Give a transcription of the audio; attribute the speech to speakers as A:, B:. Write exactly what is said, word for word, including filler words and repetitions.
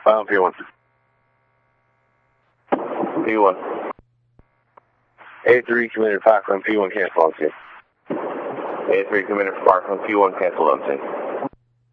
A: Final P one. P one. A three committed Parkland P one cancel on scene. A three committed Parkland P one cancel on scene.